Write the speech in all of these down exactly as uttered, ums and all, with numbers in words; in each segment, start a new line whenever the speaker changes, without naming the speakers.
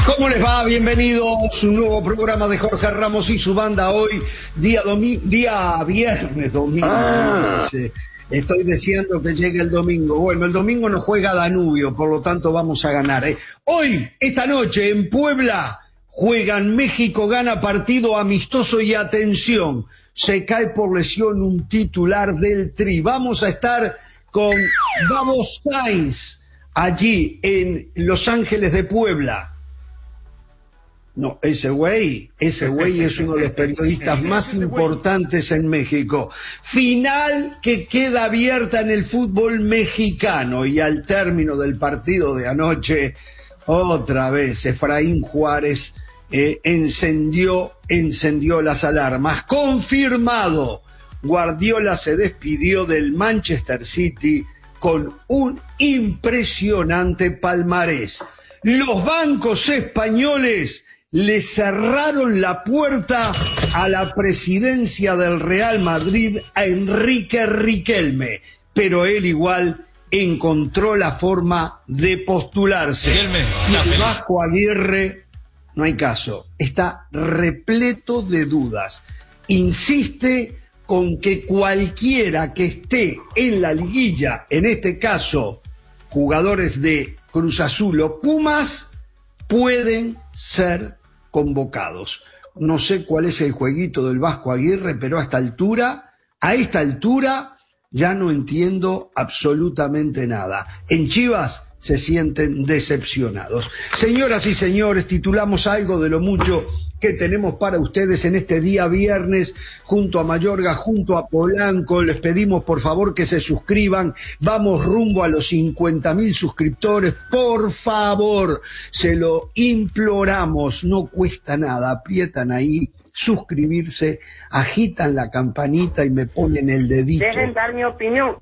¿Cómo les va? Bienvenidos a un nuevo programa de Jorge Ramos y su banda. Hoy, día domi- día viernes, domingo. Ah. Estoy deseando que llegue el domingo. Bueno, el domingo nos juega Danubio, por lo tanto vamos a ganar, ¿eh? Hoy, esta noche, en Puebla, juegan México, gana partido amistoso y atención, se cae por lesión un titular del Tri. Vamos a estar con Gabo Sainz allí en Los Ángeles de Puebla. No, ese güey, ese güey es uno de los periodistas más importantes en México. Final que queda abierta en el fútbol mexicano, y al término del partido de anoche, otra vez Efraín Juárez eh, encendió, encendió las alarmas. Confirmado, Guardiola se despidió del Manchester City con un impresionante palmarés. Los bancos españoles le cerraron la puerta a la presidencia del Real Madrid a Enrique Riquelme, pero él igual encontró la forma de postularse. El Vasco Aguirre, no hay caso, está repleto de dudas. Insiste con que cualquiera que esté en la liguilla, en este caso jugadores de Cruz Azul o Pumas, pueden ser convocados. No sé cuál es el jueguito del Vasco Aguirre, pero a esta altura, a esta altura, ya no entiendo absolutamente nada. En Chivas se sienten decepcionados. Señoras y señores, titulamos algo de lo mucho que tenemos para ustedes en este día viernes, junto a Mayorga, junto a Polanco. Les pedimos por favor que se suscriban. Vamos rumbo a los cincuenta mil suscriptores. Por favor, se lo imploramos. No cuesta nada. Aprietan ahí, suscribirse, agitan la campanita y me ponen el dedito.
Dejen dar mi opinión.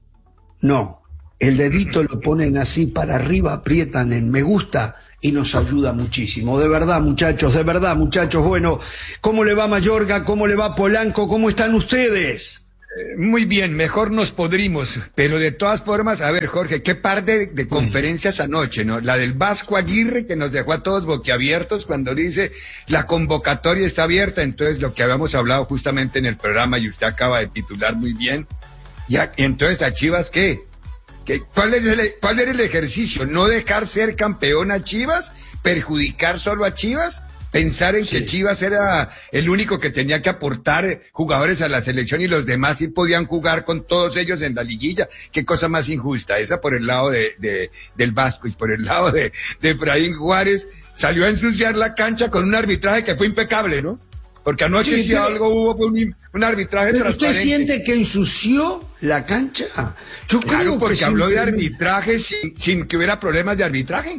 No, el dedito lo ponen así para arriba, aprietan en me gusta y nos ayuda muchísimo. De verdad, muchachos, de verdad, muchachos. Bueno, ¿cómo le va Mayorga? ¿Cómo le va Polanco? ¿Cómo están ustedes?
Eh, muy bien, mejor nos podrimos. Pero de todas formas, a ver, Jorge, qué par de, de conferencias anoche, ¿no? La del Vasco Aguirre, que nos dejó a todos boquiabiertos cuando dice la convocatoria está abierta. Entonces, lo que habíamos hablado justamente en el programa y usted acaba de titular muy bien. Ya, entonces, ¿a Chivas qué? ¿Qué, cuál, es el, ¿Cuál era el ejercicio? ¿No dejar ser campeón a Chivas? ¿Perjudicar solo a Chivas? ¿Pensar en sí. que Chivas era el único que tenía que aportar jugadores a la selección y los demás sí podían jugar con todos ellos en la liguilla? ¿Qué cosa más injusta? Esa por el lado de, de del Vasco, y por el lado de, de Efraín Juárez salió a ensuciar la cancha con un arbitraje que fue impecable, ¿no? Porque anoche sí, si pero, algo hubo un, un arbitraje
pero
transparente.
¿Usted siente que ensució la cancha? Yo
claro,
creo
porque
que
habló
simplemente...
de arbitraje sin, sin que hubiera problemas de arbitraje.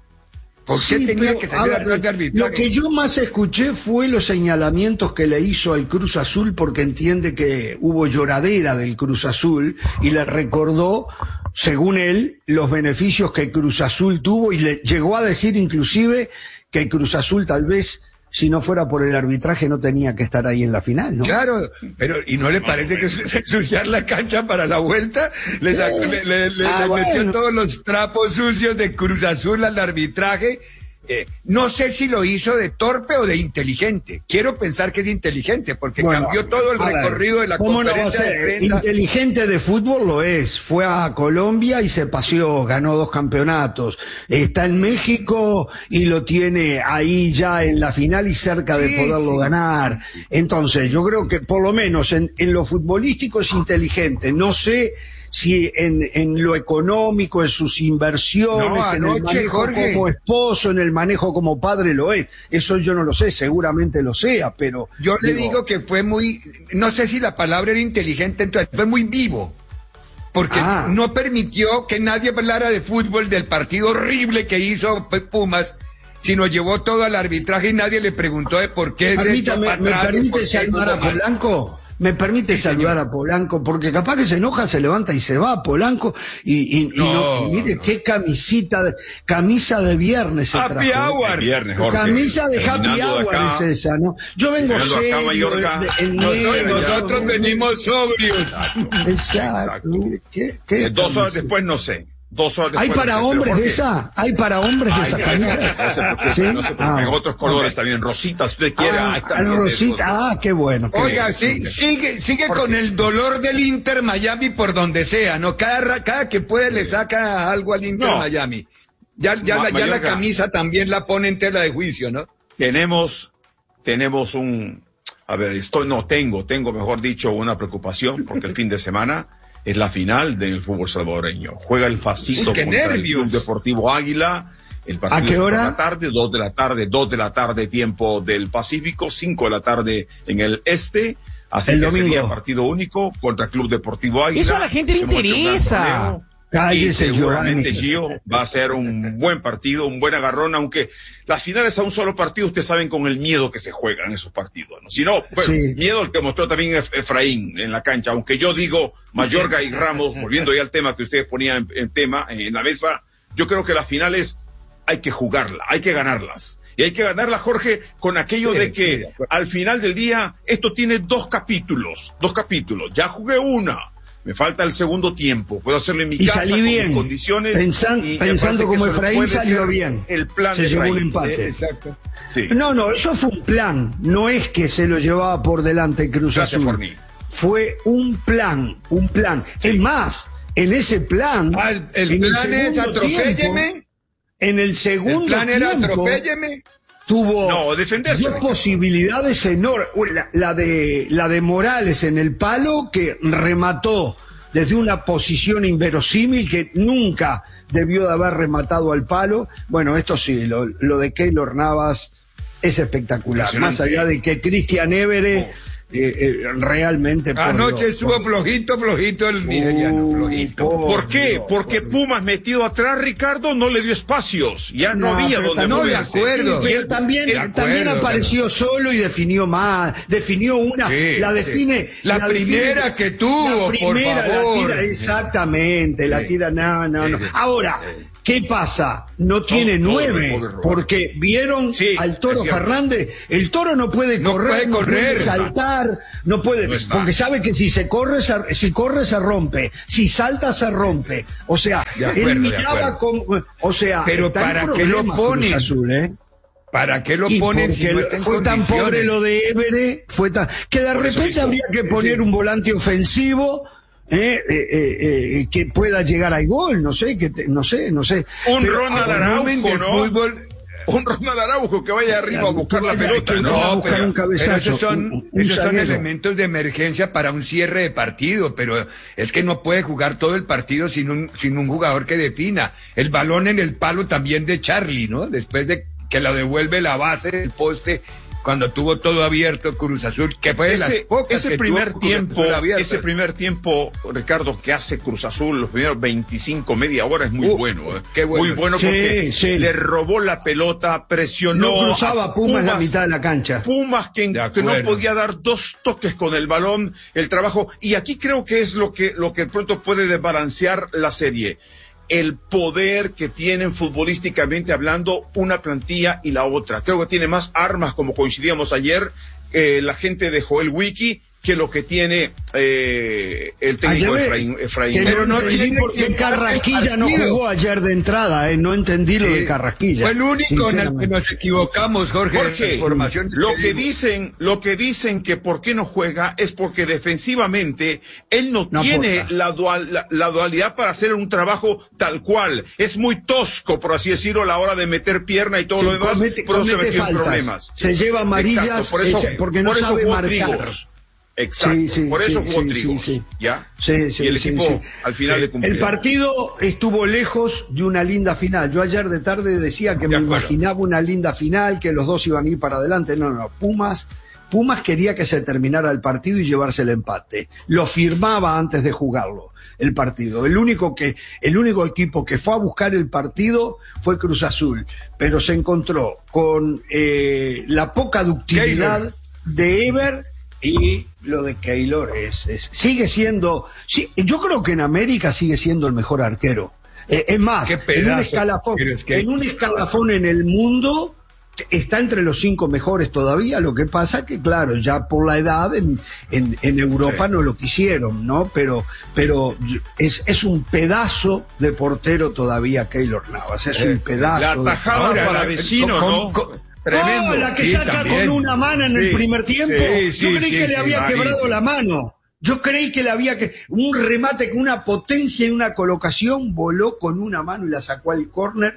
¿Por qué
sí,
tenía
pero,
que salir a hablar de arbitraje?
Lo que yo más escuché fue los señalamientos que le hizo al Cruz Azul, porque entiende que hubo lloradera del Cruz Azul y le recordó, según él, los beneficios que Cruz Azul tuvo, y le llegó a decir inclusive que Cruz Azul tal vez, si no fuera por el arbitraje, no tenía que estar ahí en la final, ¿no?
Claro, pero ¿y no le parece que ensuciar la cancha para la vuelta? Le, sacó, le, le, le, ah, le bueno. metió todos los trapos sucios de Cruz Azul al arbitraje. Eh, no sé si lo hizo de torpe o de inteligente. Quiero pensar que es de inteligente, porque bueno, cambió todo el recorrido ver, de la conferencia
no
de prensa.
Inteligente de fútbol lo es. Fue a Colombia y se paseó, ganó dos campeonatos. Está en México y lo tiene ahí ya en la final y cerca de sí, poderlo sí, ganar. Sí, sí. Entonces, yo creo que por lo menos en, en lo futbolístico es inteligente. No sé si en, en lo económico, en sus inversiones, no, anoche, en el manejo Jorge. como esposo, en el manejo como padre lo es. Eso yo no lo sé, seguramente lo sea, pero...
Yo le digo, digo que fue muy, no sé si la palabra era inteligente, entonces fue muy vivo, porque ah. no permitió que nadie hablara de fútbol, del partido horrible que hizo Pumas, sino llevó todo al arbitraje y nadie le preguntó de por qué...
Permítame, ¿me permite llamar a Polanco? ¿Me permite sí, saludar señor. a Polanco? Porque capaz que se enoja, se levanta y se va Polanco y, y, no, y no, mire no. qué camisita, de, camisa de viernes se
Happy
trajo.
Hour.
Viernes, Jorge.
Camisa de Happy Hour es esa, ¿no? Yo vengo serio.
Acá, de, de, nosotros nosotros venimos sobrios.
Exacto. Exacto. Mire, ¿qué, qué
Dos horas después no sé.
Dos horas
¿Hay para hombres de esa? ¿Hay para hombres de esa camisa?
No sé por qué,
¿Sí?
no sé por qué.
Ah,
En otros colores
okay.
también, rositas, si usted quiere.
Ah,
hay también
rosita, ah, qué bueno. Qué
Oiga,
bien.
sí, sigue, sigue con el dolor del Inter Miami por donde sea, ¿no? Cada, ra- cada que puede le saca algo al Inter
No.
Miami. Ya, ya,
Ma-
la, ya la
Mayorga.
camisa también la pone en tela de juicio, ¿no?
Tenemos, tenemos un, a ver, estoy, no, tengo, tengo, mejor dicho, una preocupación, porque el fin de semana es la final del fútbol salvadoreño. Juega el Facito
Uy, qué
contra
nervios.
el Club Deportivo Águila. El partido
¿A qué
es por
hora?
la tarde, dos de la tarde, dos de la tarde, tiempo del Pacífico, cinco de la tarde en el este. Así
El
que
domingo.
sería partido único contra el Club Deportivo Águila.
Eso a la gente le
Hemos hecho un gran
interesa.
torneo. Y
Cállese,
seguramente,
Giovanni.
Gio, va a ser un buen partido, un buen agarrón, aunque las finales a un solo partido, ustedes saben con el miedo que se juegan esos partidos, ¿no? Si no, bueno,
Sí.
miedo el que mostró también Ef- Efraín en la cancha, aunque yo digo, Mayorga y Ramos, volviendo ya al tema que ustedes ponían en, en tema, en la mesa, yo creo que las finales hay que jugarlas, hay que ganarlas. Y hay que ganarlas, Jorge, con aquello
Sí,
de
sí,
que
de acuerdo.
al final del día, esto tiene dos capítulos, dos capítulos. Ya jugué una. Me falta el segundo tiempo. Puedo hacerlo en mi
Y
casa,
salí
con
bien.
mis condiciones.
Pensan-
y me
pensando
parece que
como
eso no
Efraín
puede
salió
ser
bien.
El plan
Se
de
llevó un
Efraín.
empate.
Eh, exacto.
Sí.
No, no, eso fue un plan. No es que se lo llevaba por delante Cruz
Gracias,
Azul.
Forni.
Fue un plan, un plan. Es más, en ese plan.
Ah, el, el
en
plan es
segundo
atropélleme.
tiempo- En el segundo
El plan era
tiempo,
atropélleme.
tuvo
No, defenderse.
dos posibilidades enormes. La, la de, la de Morales en el palo, que remató desde una posición inverosímil que nunca debió de haber rematado al palo. Bueno, esto sí, lo, lo de Keylor Navas es espectacular.
Impresionante.
Más allá de que Cristian Évere eh, eh, realmente... por
Anoche
Dios,
estuvo
por-
flojito, flojito el nigeriano,
Uh,
flojito.
por
¿Por qué?
Dios,
Porque
por Dios.
Pumas metido atrás, Ricardo, no le dio espacios. Ya no,
No,
había
pero
donde
no, de
moverse.
acuerdo.
Y
Pero
el-
también,
de acuerdo,
también apareció solo y definió más, definió una,
Sí,
la
sí.
define.
La primera
define-
que tuvo,
la
por
primera la
favor.
tira, exactamente, la
Sí.
tira, no, no, no.
Sí.
Ahora, ¿qué pasa? No tiene
todo
nueve,
lo puede robar.
porque vieron
Sí,
al Toro
es cierto.
Fernández, el Toro no puede
No
correr,
puede
no
correr.
puede saltar, no puede,
No está.
porque sabe que si se corre, se, si corre se rompe, si salta se rompe. O sea,
De acuerdo,
él
de
miraba
acuerdo.
con, o sea,
Pero
está en
¿para qué lo
problemas Cruz
ponen?
Azul, ¿eh?
¿Para qué lo
Y
ponen si
porque
no está en
fue tan
condiciones?
pobre lo de Évere, fue tan, que de
Por eso
repente
mismo.
habría que poner
Sí.
un volante ofensivo eh, eh, eh, eh, que pueda llegar al gol, no sé, que te- no sé, no sé.
Un
Pero-
Ronald
El volumen
Araujo,
del
¿no?
fútbol.
Un Ronald Araujo que vaya arriba a buscar la
vaya,
pelota,
que
¿no?
vaya a buscar
pero,
un cabezazo,
pero esos son,
un- un
esos son
zaguero.
elementos de emergencia para un cierre de partido, pero es que no puede jugar todo el partido sin un, sin un jugador que defina. El balón en el palo también de Charlie, ¿no? Después de que lo devuelve la base del poste, cuando tuvo todo abierto Cruz Azul, que fue de las
Ese,
pocas
ese
que
primer
tuvo Cruz
tiempo,
Azul abierto.
ese primer tiempo, Ricardo, que hace Cruz Azul, los primeros veinticinco, media hora, es muy
Uh,
bueno, ¿eh?
qué bueno.
Muy bueno
Sí,
porque
sí.
le robó la pelota, presionó.
No cruzaba
a
Pumas la mitad de la cancha.
Pumas que,
De
que no
acuerdo.
podía dar dos toques con el balón, el trabajo. Y aquí creo que es lo que, lo que pronto puede desbalancear la serie. El poder que tienen futbolísticamente hablando una plantilla y la otra. Creo que tiene más armas, como coincidíamos ayer, eh, la gente de Joel Wiki, que lo que tiene eh, el técnico
Ayer,
Efraín. Efraín.
que
Pero
no
no
entendí
tiene
por qué
que
Carrasquilla no
partido.
jugó ayer de entrada, ¿eh? No entendí lo
Sí.
de Carrasquilla.
Fue el único en el que
sinceramente.
nos equivocamos, Jorge, en
Jorge,
las formaciones
lo que
dimos.
dicen, lo que dicen que por qué no juega es porque defensivamente él no,
No
tiene
aporta.
la, dual, la, la dualidad para hacer un trabajo tal cual. Es muy tosco, por así decirlo, a la hora de meter pierna y todo
Sí,
lo demás.
comete-
por eso se
comete
metió en
faltas.
problemas.
Se lleva amarillas,
Exacto, por eso,
ese- porque no
por eso
sabe
jugó
marcar.
Trigos. Exacto,
Sí, sí,
por eso
sí,
jugó
sí,
Trigos.
sí, sí.
¿Ya?
Sí, sí,
y el
sí,
equipo
sí.
al final
Sí.
le cumplió.
El partido estuvo lejos de una linda final. Yo ayer de tarde decía que
De
me
acuerdo.
imaginaba una linda final, que los dos iban a ir para adelante. No, no, no. Pumas, Pumas quería que se terminara el partido y llevarse el empate. Lo firmaba antes de jugarlo, el partido. El único que, el único equipo que fue a buscar el partido fue Cruz Azul, pero se encontró con eh, la poca ductilidad
Keylor.
de Ever y lo de Keylor es, es- sigue siendo, sí, yo creo que en América sigue siendo el mejor arquero. Eh, es más,
Qué
en un
pedazo
escalafón,
eres, Keylor.
en un escalafón en el mundo, está entre los cinco mejores todavía, lo que pasa que claro, ya por la edad en, en, en Europa sí. no lo quisieron, ¿no? Pero, pero es, es un pedazo de portero todavía Keylor Navas, es eh, un pedazo.
La atajada
de...
para vecino, ¿no? Con, con,
tremendo. Oh, la que sí, saca también. Con una mano en sí. el primer tiempo. Sí, sí, Yo creí sí, que sí, le había sí, quebrado sí. la mano. Yo creí que le había que un remate con una potencia y una colocación, voló con una mano y la sacó al córner.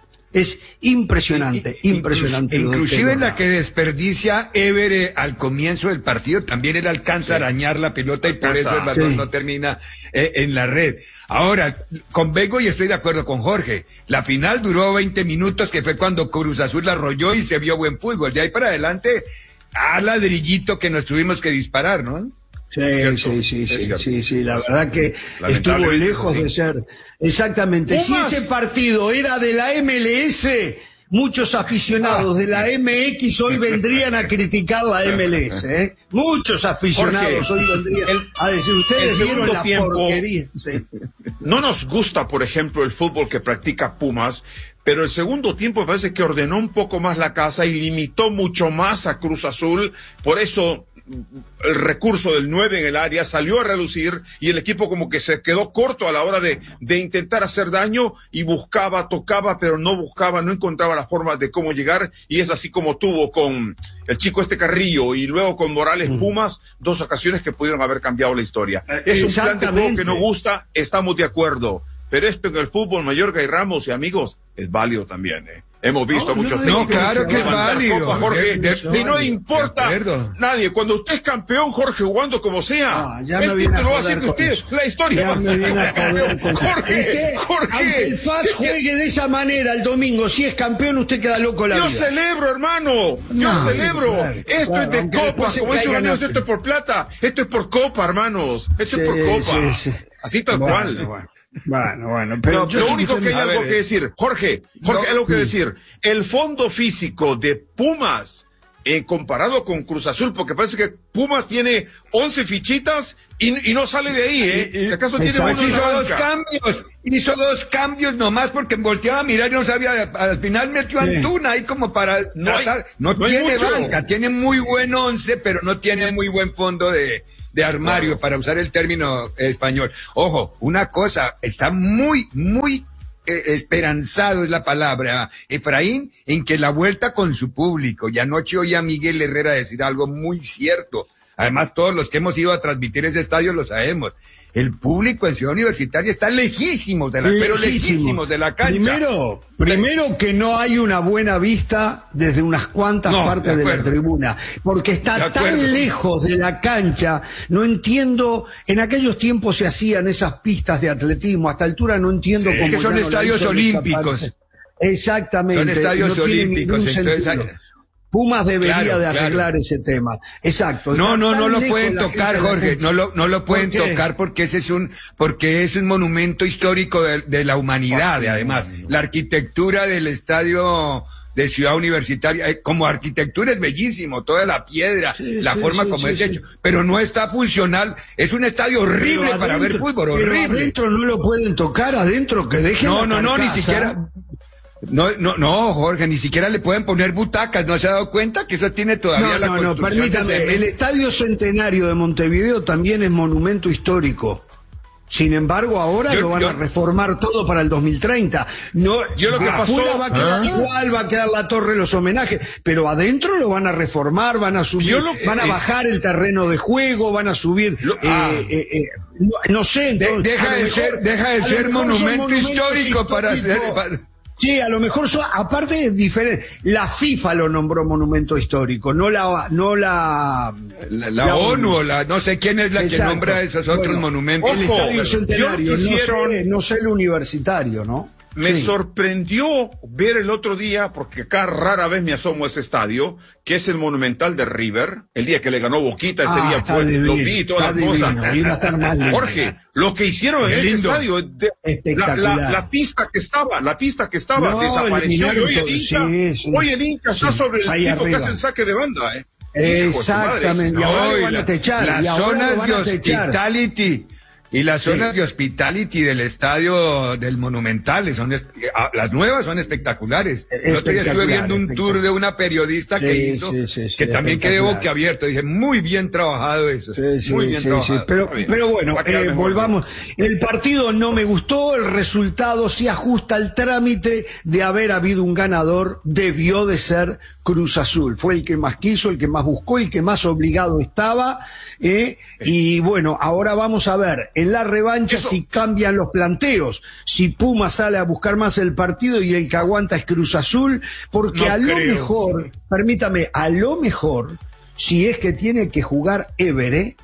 Es impresionante, y, impresionante.
Inclusive en la que desperdicia Évere al comienzo del partido, también él alcanza sí. a arañar la pelota y por eso el balón sí. no termina eh, en la red. Ahora, convengo y estoy de acuerdo con Jorge, la final duró veinte minutos, que fue cuando Cruz Azul la arrolló y se vio buen fútbol. De ahí para adelante, a ladrillito que nos tuvimos que disparar, ¿no?
Sí, sí, sí, sí, sí, sí, la verdad que estuvo lejos de ser. Exactamente. Si ese partido era de la M L S, muchos aficionados de la M X hoy vendrían a criticar la M L S, ¿eh? Muchos aficionados hoy vendrían a decir, ustedes vieron la porquería. Sí.
No nos gusta, por ejemplo, el fútbol que practica Pumas, pero el segundo tiempo me parece que ordenó un poco más la casa y limitó mucho más a Cruz Azul, por eso el recurso del nueve en el área salió a relucir y el equipo como que se quedó corto a la hora de, de intentar hacer daño y buscaba, tocaba, pero no buscaba, no encontraba la forma de cómo llegar y es así como tuvo con el chico este Carrillo y luego con Morales Pumas, dos ocasiones que pudieron haber cambiado la historia. Es un plan de juego que no gusta, estamos de acuerdo, pero esto en el fútbol, Mayorga y Ramos y amigos, es válido también, ¿eh? Hemos visto no, muchos
técnicos. No, claro que es válido.
Copa, Jorge, de, de, y no importa nadie. Cuando usted es campeón, Jorge, jugando como sea, ah, el título va a ser de usted. Eso. La historia va a ser Jorge, Jorge.
Aunque el F A S juegue de esa manera el domingo, si es campeón, usted queda loco la
Yo
vida.
celebro, hermano. Yo no, celebro. Claro, esto claro, es de Copa. Como dice un amigo, esto es por plata. Esto es por Copa, hermanos. Esto sí, es por Copa. Sí, sí. Así tal bueno, cual.
Bueno. Bueno, bueno, pero
no, lo único que hay algo ver, que decir, Jorge, Jorge, no, algo que decir, el fondo físico de Pumas, eh, comparado con Cruz Azul, porque parece que Pumas tiene once fichitas y, y no sale de ahí, ¿eh? Y, si acaso tiene uno en la
hizo
banca.
dos cambios, hizo dos cambios nomás porque volteaba a mirar y no sabía, al final metió a sí. Antuna ahí como para
no, hay,
no, no tiene
mucho.
banca, tiene muy buen once, pero no tiene muy buen fondo de de armario, wow. para usar el término español. Ojo, una cosa, está muy, muy eh, esperanzado es la palabra, Efraín, en que la vuelta con su público, y anoche oí a Miguel Herrera decir algo muy cierto, además todos los que hemos ido a transmitir ese estadio lo sabemos, el público en Ciudad Universitaria está lejísimos de la, lejísimo. pero lejísimos de la cancha.
Primero, primero que no hay una buena vista desde unas cuantas no, partes de, de la tribuna, porque está tan lejos de la cancha, no entiendo, en aquellos tiempos se hacían esas pistas de atletismo, a esta altura no entiendo sí, cómo.
Es que son estadios no olímpicos.
Exactamente.
Son estadios
no
olímpicos, entonces...
Pumas debería claro, de arreglar
claro.
ese tema. Exacto.
No, no, no lo pueden tocar, Jorge. No lo, no lo pueden tocar porque ese es un, porque es un monumento histórico de, de la humanidad, oh, además. No, no. La arquitectura del estadio de Ciudad Universitaria, como arquitectura es bellísimo, toda la piedra, sí, la sí, forma sí, como sí, es sí. hecho, pero no está funcional. Es un estadio horrible adentro, para ver fútbol, horrible.
Pero adentro no lo pueden tocar, adentro que dejen
No,
la
no, no, ni siquiera. No, no, no, Jorge, ni siquiera le pueden poner butacas, ¿no se ha dado cuenta que eso tiene todavía
no,
la
no,
construcción?
No, permítame, el Estadio Centenario de Montevideo también es monumento histórico. Sin embargo, ahora yo, lo van yo, a reformar todo para el dos mil treinta. No,
yo lo que pasó,
va a quedar ¿ah? igual, va a quedar la torre, los homenajes, pero adentro lo van a reformar, van a subir, lo, van a eh, bajar el terreno de juego, van a subir, lo, eh, ah, eh, eh, no, no sé. Entonces,
de, deja, de mejor, ser, deja de ser monumento histórico para hacer... Para...
Sí, a lo mejor, so, aparte es diferente. La FIFA lo nombró monumento histórico, no la, no la,
la, la, la ONU, o la, no sé quién es la Exacto. que nombra esos otros bueno, monumentos.
El
Ojo,
Estadio Centenario, quisieron... no, sé, no sé el universitario, ¿no?
Me
sí.
sorprendió ver el otro día, porque acá rara vez me asomo a ese estadio, que es el Monumental de River, el día que le ganó Boquita, ese ah, día fue, lo vi y todas las cosas. Jorge, lo que hicieron en ese estadio, de, la, la, la pista que estaba, la pista que estaba, no, desapareció, y hoy el Inca, sí, sí, hoy el Inca sí, está sobre el tipo arriba. que hace el saque de banda, eh.
Exactamente, y ahora lo van a techar,
las zonas de hospitality Y las zonas
Sí.
de hospitality del estadio del Monumental, son es- las nuevas son espectaculares. El otro día estuve viendo un tour de una periodista
Sí,
que hizo,
sí, sí, sí,
que también quedé
espectacular.
boquiabierto. Dije, muy bien trabajado eso.
Sí, sí,
muy bien
sí,
trabajado.
sí. Pero,
Está bien.
pero bueno,
Va a quedar
eh,
mejor.
volvamos. El partido no me gustó, el resultado sí ajusta al trámite de haber habido un ganador, debió de ser Cruz Azul. Fue el que más quiso, el que más buscó, el que más obligado estaba. eh, y bueno, ahora vamos a ver en la revancha
Eso.
si cambian los planteos, si Puma sale a buscar más el partido y el que aguanta es Cruz Azul, porque
No
a lo
creo.
mejor, permítame, a lo mejor, si es que tiene que jugar Évere,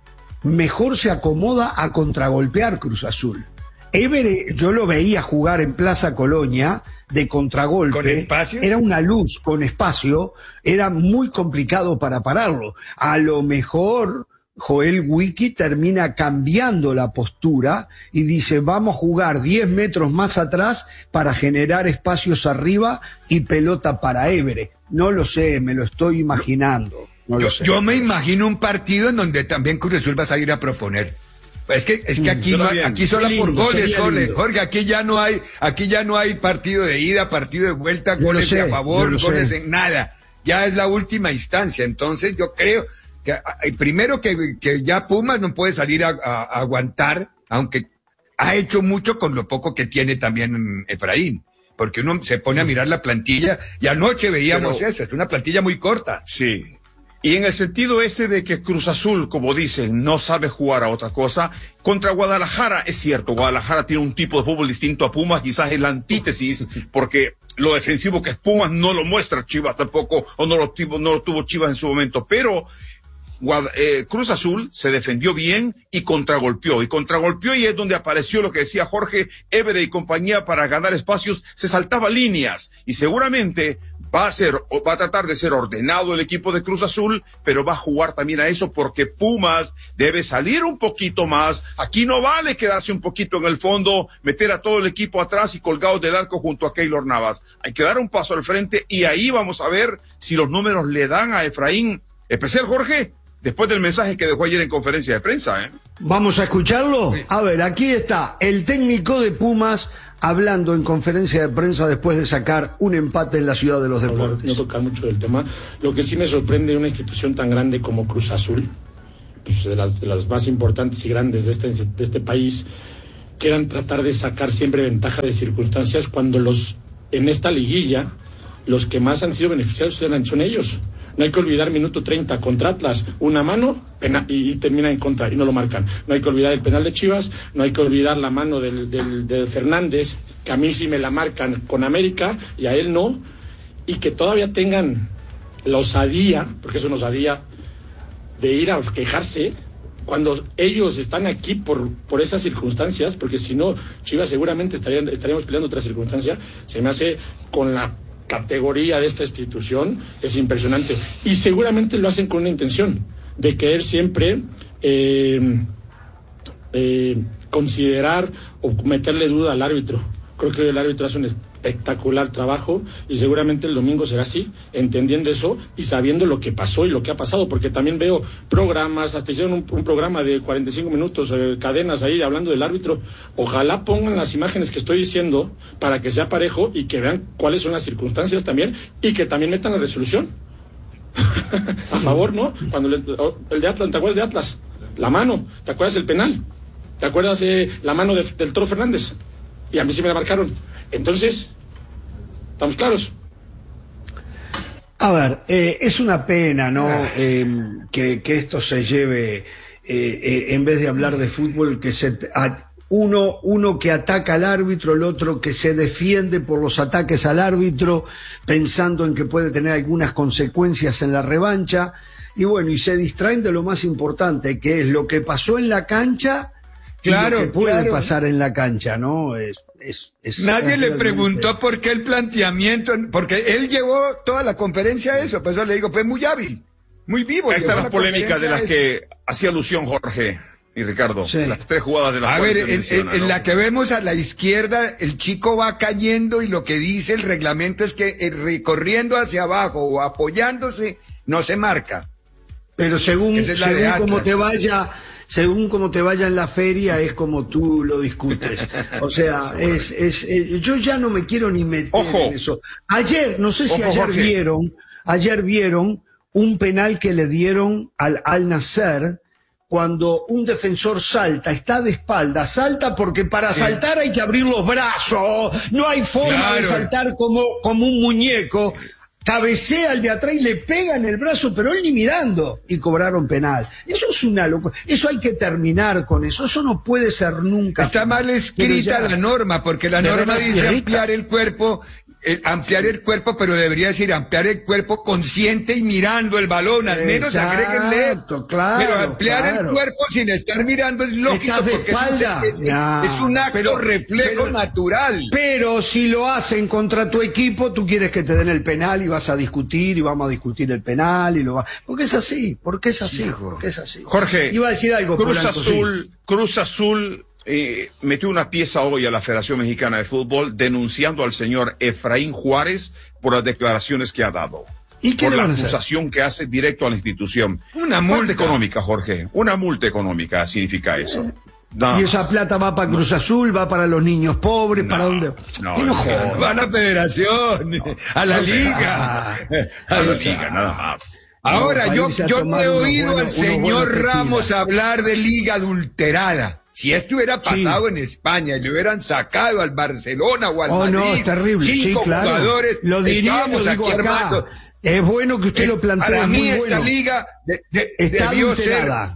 mejor se acomoda a contragolpear Cruz Azul. Évere, yo lo veía jugar en Plaza Colonia de contragolpe.
¿Con espacio?
Era una luz con espacio, era muy complicado para pararlo. A lo mejor Joel Wiki termina cambiando la postura y dice, vamos a jugar diez metros más atrás para generar espacios arriba y pelota para Évere. No lo sé, me lo estoy imaginando. No
Yo,
lo sé.
yo me imagino un partido en donde también Cruz Azul va a salir a proponer. Es que, es que aquí,
suena
no,
bien.
aquí solo
Qué
por
lindo,
goles,
sería
goles.
lindo.
Jorge, aquí ya no hay, aquí ya no hay partido de ida, partido de vuelta,
Yo lo
goles
sé,
de a
yo
favor,
lo
goles
sé.
en nada. Ya es la última instancia. Entonces yo creo que ah, primero que, que ya Pumas no puede salir a, a- a aguantar, aunque ha hecho mucho con lo poco que tiene también Efraín. Porque uno se pone a mirar la plantilla y anoche veíamos
Pero-
eso, es una plantilla muy corta.
Sí. Y en el sentido ese de que Cruz Azul, como dicen, no sabe jugar a otra cosa, contra Guadalajara, es cierto, Guadalajara tiene un tipo de fútbol distinto a Pumas, quizás es la antítesis, porque lo defensivo que es Pumas no lo muestra Chivas tampoco, o no lo tuvo, no lo tuvo Chivas en su momento, pero Guad- eh, Cruz Azul se defendió bien y contragolpeó, y contragolpeó y es donde apareció lo que decía Jorge, Évere y compañía para ganar espacios, se saltaba líneas, y seguramente va a ser, o va a tratar de ser ordenado el equipo de Cruz Azul, pero va a jugar también a eso porque Pumas debe salir un poquito más. Aquí no vale quedarse un poquito en el fondo, meter a todo el equipo atrás y colgados del arco junto a Keylor Navas. Hay que dar un paso al frente y ahí vamos a ver si los números le dan a Efraín, especial Jorge, después del mensaje que dejó ayer en conferencia de prensa, ¿eh?
¿Vamos a escucharlo? A ver, aquí está el técnico de Pumas hablando en conferencia de prensa después de sacar un empate en la Ciudad de los
hablar,
Deportes.
no tocar mucho del tema. Lo que sí me sorprende una institución tan grande como Cruz Azul, pues de las, de las más importantes y grandes de este, de este país, quieran tratar de sacar siempre ventaja de circunstancias cuando los en esta liguilla los que más han sido beneficiados eran, son ellos. No hay que olvidar minuto treinta contra Atlas, una mano pena, y, y termina en contra y no lo marcan. No hay que olvidar el penal de Chivas, no hay que olvidar la mano del, del, de Fernández, que a mí sí me la marcan con América y a él no, y que todavía tengan la osadía, porque es una osadía, de ir a quejarse cuando ellos están aquí por, por esas circunstancias, porque si no, Chivas seguramente estarían, estaríamos peleando otra circunstancia. Se me hace con la categoría de esta institución, es impresionante, y seguramente lo hacen con una intención de querer siempre eh, eh, considerar o meterle duda al árbitro. Creo que el árbitro hace un espectacular trabajo y seguramente el domingo será así, entendiendo eso y sabiendo lo que pasó y lo que ha pasado, porque también veo programas, hasta hicieron un, un programa de cuarenta y cinco minutos, eh, cadenas ahí hablando del árbitro. Ojalá pongan las imágenes que estoy diciendo para que sea parejo y que vean cuáles son las circunstancias también y que también metan la resolución. A favor, ¿no? Cuando le, el de Atlas, ¿te acuerdas de Atlas? La mano, ¿te acuerdas del penal? ¿Te acuerdas eh, la mano de, del Toro Fernández? Y a mí sí me la marcaron. Entonces, ¿estamos claros?
A ver, eh, es una pena, ¿no? Eh, que, que esto se lleve, eh, eh, en vez de hablar de fútbol, que se a, uno, uno que ataca al árbitro, el otro que se defiende por los ataques al árbitro, pensando en que puede tener algunas consecuencias en la revancha, y bueno, y se distraen de lo más importante, que es lo que pasó en la cancha.
Claro,
y lo que puede
claro.
pasar en la cancha, ¿no? Es, es, es
Nadie
es
le
realmente-
preguntó por qué el planteamiento, porque él llevó toda la conferencia a eso, por eso le digo, fue muy hábil, muy vivo.
Ahí están
llevó
las
la
polémicas de las
conferencia a eso.
que hacía alusión Jorge y Ricardo,
Sí.
las tres jugadas de las
A
cuales
ver,
se
en,
menciona,
en- en
¿no?
la que vemos a la izquierda, el chico va cayendo y lo que dice el reglamento es que eh, recorriendo hacia abajo o apoyándose no se marca.
Pero según,
Esa es la de
según
Atlas.
cómo te vaya según como te vaya en la feria, es como tú lo discutes. O sea, es, es, es yo ya no me quiero ni meter
Ojo.
en eso. Ayer, no sé si
Ojo,
ayer
Jorge.
vieron, ayer vieron un penal que le dieron al Al Nassr cuando un defensor salta, está de espalda, salta porque para
Sí.
saltar hay que abrir los brazos, no hay forma
Claro.
de saltar como, como un muñeco. Cabecea al de atrás y le pega en el brazo, pero él ni mirando, y cobraron penal. Eso es una locura. Eso hay que terminar con eso. Eso no puede ser nunca.
Está mal escrita
Pero ya-
la norma, porque la
De
norma
verdad,
dice
irrita.
ampliar el cuerpo, eh, ampliar el cuerpo, pero debería decir ampliar el cuerpo consciente y mirando el balón, al menos
Exacto,
agréguenle.
claro,
Pero ampliar
claro.
el cuerpo sin estar mirando es lógico,
Estás de
porque es un,
espalda.
es, es-
Ya,
es un acto
pero-
reflejo
pero-
natural.
Pero si lo hacen contra tu equipo, tú quieres que te den el penal y vas a discutir y vamos a discutir el penal y lo va. Porque es así, porque es así, porque es así.
Jorge,
Iba a decir algo.
Cruz
Polanco, sí.
Azul, Cruz Azul eh, metió una pieza hoy a la Federación Mexicana de Fútbol denunciando al señor Efraín Juárez por las declaraciones que ha dado.
¿Y qué
por
le
la
van a hacer?
acusación que hace directo a la institución.
Una
Multa
multa.
económica, Jorge. Una multa económica significa eso. Nada
Y esa
más.
plata va para Cruz Azul, va para los niños pobres,
No,
¿para dónde?
no,
¿Qué
no.
jodas?
Va a la federación, a la liga.
A la liga, nada más.
Ahora,
No,
yo,
para irse a
yo no
tomar
he
unos
oído
buenos-
al
unos
señor
buenos
Ramos
tequilas.
hablar de liga adulterada. Si esto hubiera
Sí.
pasado en España y le hubieran sacado al Barcelona o al
Oh,
Madrid,
no, es terrible.
cinco
Sí, claro.
jugadores,
Lo diría,
estábamos
lo digo
aquí
acá.
armando.
Es bueno que usted
Es-
lo plantee.
Para mí
muy
esta
bueno.
liga de- de-
Está
debió ser...
adulterada.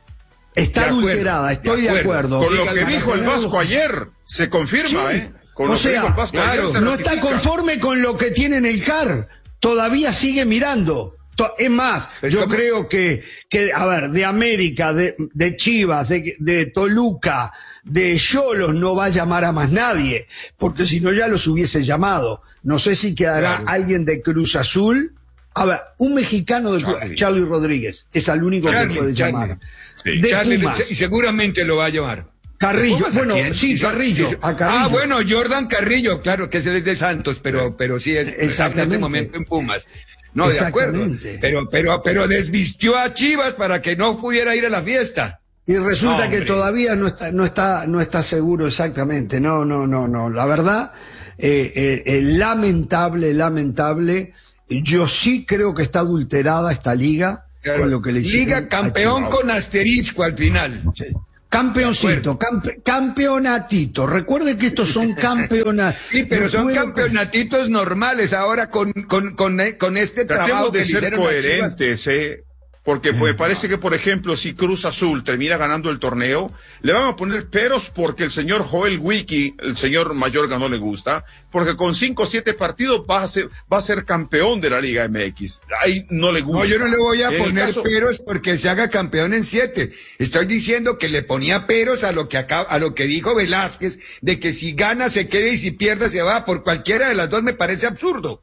Está
De acuerdo,
adulterada, estoy
de
de
acuerdo.
acuerdo.
Con lo que
Liga
dijo el
Nacional-
Vasco ayer, se confirma,
Sí.
¿eh? Con
O
lo que
sea,
dijo el Vasco
claro,
ayer se
no está
ratifica.
conforme con lo que tiene en el C A R. Todavía sigue mirando. To- Es más,
Pero
yo
¿cómo?
creo que, que, a ver, de América, de, de Chivas, de, de Toluca, de Xolos no va a llamar a más nadie, porque si no ya los hubiese llamado. No sé si quedará
Claro.
alguien de Cruz Azul. A ver, un mexicano de Cruz-
Charlie.
Charlie Rodríguez, es el único
Charlie,
que puede
Charlie.
llamar.
Sí.
De
Charlie,
Pumas,
se- seguramente lo va a llamar.
Carrillo,
¿Pumas a
bueno,
quién?
sí, Carrillo,
Sí,
a Carrillo.
Ah, bueno, Jordan Carrillo, claro, que es el de Santos, pero, pero sí es en
Exactamente.
este momento en Pumas. No, de acuerdo.
Exactamente.
Pero, pero, pero desvistió a Chivas para que no pudiera ir a la fiesta.
Y resulta
No,
que
hombre.
todavía no está, no está, no está seguro exactamente. No, no, no, no. La verdad, eh, eh, eh, lamentable, lamentable. Yo sí creo que está adulterada esta liga
Claro.
con lo que le hicieron
Liga
a
campeón
Chivas.
con asterisco al final.
Sí. Campeoncito, campe- campeonatito. Recuerde que estos son campeonatos.
Sí, pero
No
son
puedo-
campeonatitos normales ahora con, con, con, con este trabajo
Tratemos
que
de
le
ser
hicieron a Chivas.
coherentes, ¿eh? Porque pues, parece que, por ejemplo, si Cruz Azul termina ganando el torneo, le van a poner peros porque el señor Joel Wiki, el señor Mayorga, no le gusta, porque con cinco o siete partidos va a ser, va a ser campeón de la Liga M X. Ahí no le gusta.
No, yo no le voy a
En el
poner
caso-
peros porque se haga campeón en siete. Estoy diciendo que le ponía peros a lo que acaba, a lo que dijo Velázquez, de que si gana se quede y si pierde se va. Por cualquiera de las dos me parece absurdo.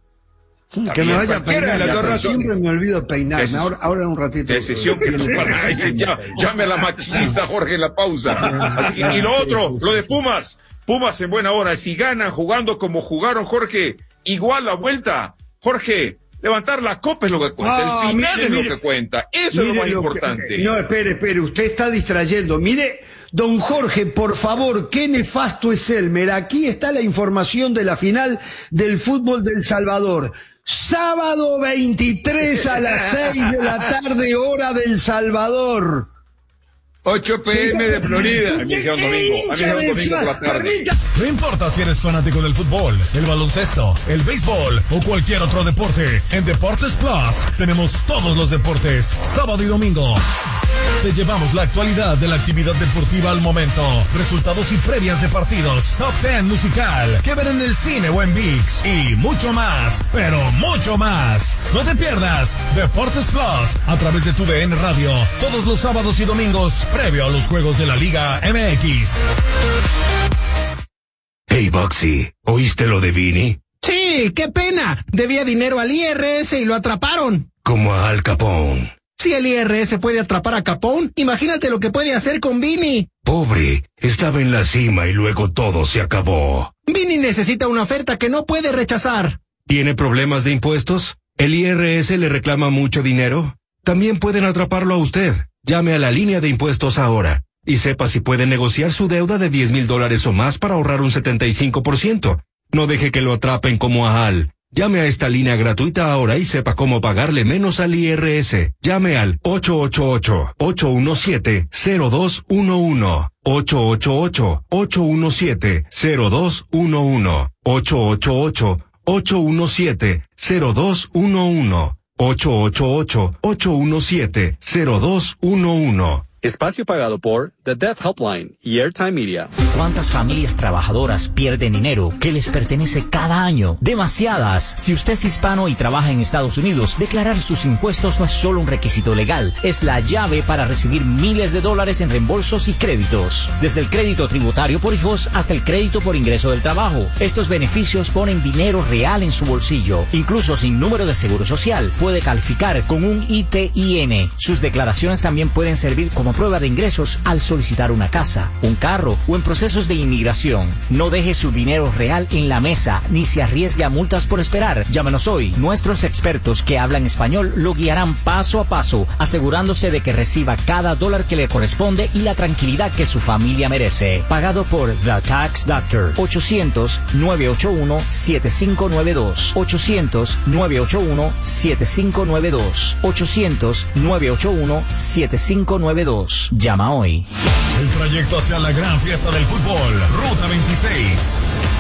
Que me vaya a
cualquiera de
peinar.
las
ya,
dos
pero
razones.
siempre me olvido peinarme.
Decisión.
Ahora, ahora un ratito.
Decisión que
Tiene-
ya, llame a la maquinista Jorge en la pausa. Así que- y lo otro, lo de Pumas, Pumas en buena hora, si ganan jugando como jugaron, Jorge, igual la vuelta, Jorge, levantar la copa es lo que cuenta,
Ah,
el final
mire,
es lo
mire.
que cuenta, eso es lo
Mire
más
lo que-
importante.
no, espere, espere, usted está distrayendo. Mire, don Jorge, por favor, qué nefasto es Elmer. Aquí está la información de la final del fútbol del Salvador. Sábado veintitrés a las seis de la tarde, hora del Salvador.
ocho p m de Florida.
A mí me dijeron domingo, a mí me dijeron domingo por la tarde.
No importa si eres fanático del fútbol, el baloncesto, el béisbol o cualquier otro deporte, en Deportes Plus tenemos todos los deportes, sábado y domingo. Te llevamos la actualidad de la actividad deportiva al momento, resultados y previas de partidos, top ten musical, que ver en el cine o en ViX y mucho más, pero mucho más. No te pierdas Deportes Plus a través de tu D N Radio, todos los sábados y domingos previo a los juegos de la Liga M X.
Hey, Boxy, ¿oíste lo de Vini?
Sí, qué pena. Debía dinero al I R S y lo atraparon.
Como a Al Capone.
Si el I R S puede atrapar a Capone, imagínate lo que puede hacer con Vini.
Pobre, estaba en la cima y luego todo se acabó.
Vini necesita una oferta que no puede rechazar.
¿Tiene problemas de impuestos? ¿El I R S le reclama mucho dinero? También pueden atraparlo a usted. Llame a la línea de impuestos ahora y sepa si puede negociar su deuda de diez mil dólares o más para ahorrar un setenta y cinco por ciento. No deje que lo atrapen como a Al. Llame a esta línea gratuita ahora y sepa cómo pagarle menos al I R S. Llame al ocho ocho ocho, ocho uno siete, cero dos uno uno. ocho ocho ocho, ocho uno siete, cero dos uno uno. ocho ocho ocho, ocho uno siete, cero dos uno uno. ocho ocho ocho, ocho uno siete, cero dos uno uno.
Espacio pagado por The Death Helpline y Airtime Media.
¿Cuántas familias trabajadoras pierden dinero que les pertenece cada año? Demasiadas. Si usted es hispano y trabaja en Estados Unidos, declarar sus impuestos no es solo un requisito legal, es la llave para recibir miles de dólares en reembolsos y créditos. Desde el crédito tributario por hijos hasta el crédito por ingreso del trabajo. Estos beneficios ponen dinero real en su bolsillo. Incluso sin número de seguro social, puede calificar con un I T I N. Sus declaraciones también pueden servir como prueba de ingresos al solicitar una casa, un carro o en procesos de inmigración. No deje su dinero real en la mesa ni se arriesgue a multas por esperar. Llámenos hoy. Nuestros expertos que hablan español lo guiarán paso a paso, asegurándose de que reciba cada dólar que le corresponde y la tranquilidad que su familia merece. Pagado por The Tax Doctor. ochocientos, nueve ocho uno, siete cinco nueve dos. ochocientos, nueve ocho uno, siete cinco nueve dos. ochocientos, nueve ocho uno, siete cinco nueve dos. Llama hoy.
El trayecto hacia la gran fiesta del fútbol, Ruta veintiséis.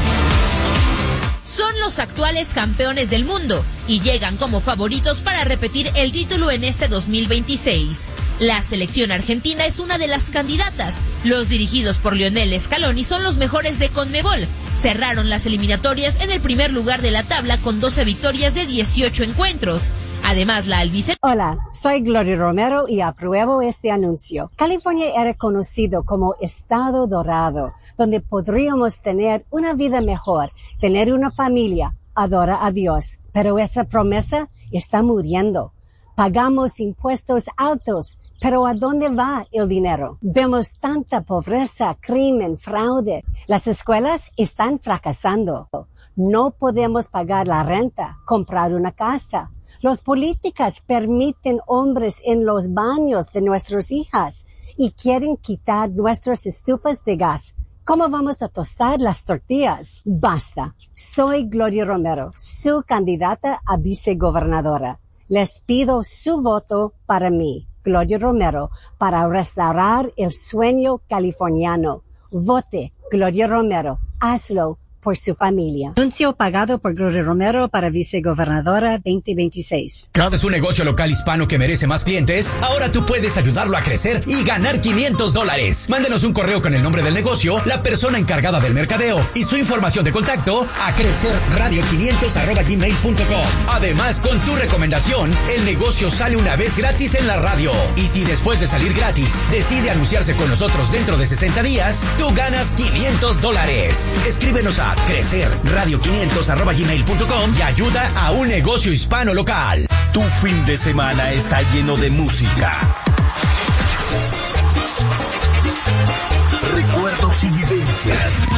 Son los actuales campeones del mundo y llegan como favoritos para repetir el título en este dos mil veintiséis. La selección argentina es una de las candidatas. Los dirigidos por Lionel Scaloni son los mejores de Conmebol. Cerraron las eliminatorias en el primer lugar de la tabla con doce victorias de dieciocho encuentros. Además, la albiceleste...
Hola, soy Gloria Romero y apruebo este anuncio. California era conocido como Estado Dorado, donde podríamos tener una vida mejor, tener una familia, adorar a Dios. Pero esa promesa está muriendo. Pagamos impuestos altos, pero ¿a dónde va el dinero? Vemos tanta pobreza, crimen, fraude. Las escuelas están fracasando. No podemos pagar la renta, comprar una casa. Los políticos permiten hombres en los baños de nuestras hijas y quieren quitar nuestras estufas de gas. ¿Cómo vamos a tostar las tortillas? Basta. Soy Gloria Romero, su candidata a vicegobernadora. Les pido su voto para mí, Gloria Romero, para restaurar el sueño californiano. Vote, Gloria Romero. Hazlo por su familia. Anuncio pagado por Gloria Romero para vicegobernadora veinte veintiséis.
¿Cada es un negocio local hispano que merece más clientes? Ahora tú puedes ayudarlo a crecer y ganar quinientos dólares. Mándenos un correo con el nombre del negocio, la persona encargada del mercadeo y su información de contacto a crecerradio quinientos arroba gmail punto com. Además, con tu recomendación, el negocio sale una vez gratis en la radio. Y si después de salir gratis decide anunciarse con nosotros dentro de sesenta días, tú ganas quinientos dólares. Escríbenos a crecerradio quinientos arroba gmail punto com y ayuda a un negocio hispano local.
Tu fin de semana está lleno de música, recuerdos y vivencias.